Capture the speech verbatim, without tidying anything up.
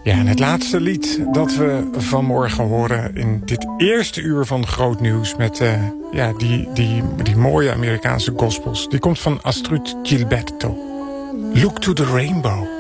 Ja, en het laatste lied dat we vanmorgen horen in dit eerste uur van Groot Nieuws met uh, ja, die, die, die mooie Amerikaanse gospels, die komt van Astrud Gilberto. Look to the Rainbow.